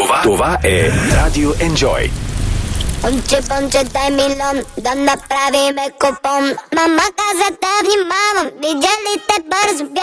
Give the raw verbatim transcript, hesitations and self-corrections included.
Това, това е Radio Enjoy. Понче, понче, дай милион, да направиме купон. Мама каза да внимавам, видя ли те бързо бях.